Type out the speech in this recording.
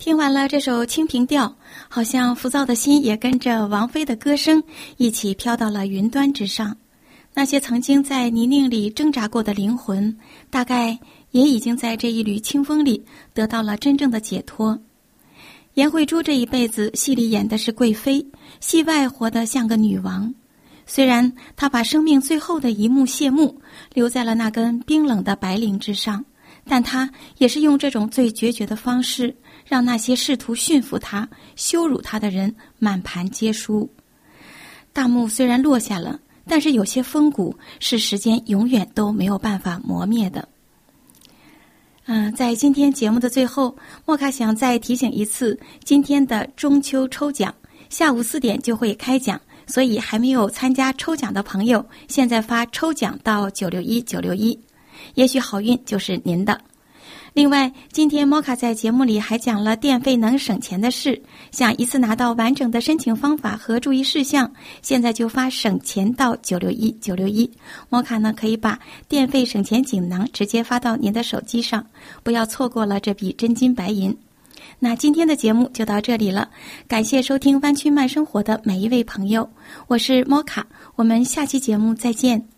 听完了这首《清平调》，好像浮躁的心也跟着王菲的歌声一起飘到了云端之上。那些曾经在泥泞里挣扎过的灵魂，大概也已经在这一缕清风里得到了真正的解脱。颜慧珠这一辈子，戏里演的是贵妃，戏外活得像个女王。虽然她把生命最后的一幕谢幕留在了那根冰冷的白绫之上，但她也是用这种最决绝的方式，让那些试图驯服她、羞辱她的人满盘皆输。大幕虽然落下了，但是有些风骨是时间永远都没有办法磨灭的。在今天节目的最后，莫卡想再提醒一次，今天的中秋抽奖下午4点就会开奖，所以还没有参加抽奖的朋友，现在发抽奖到961961，也许好运就是您的。另外，今天莫卡在节目里还讲了电费能省钱的事，想一次拿到完整的申请方法和注意事项，现在就发省钱到961961。莫卡呢可以把电费省钱锦囊直接发到您的手机上，不要错过了这笔真金白银。那今天的节目就到这里了，感谢收听湾区慢生活的每一位朋友，我是莫卡，我们下期节目再见。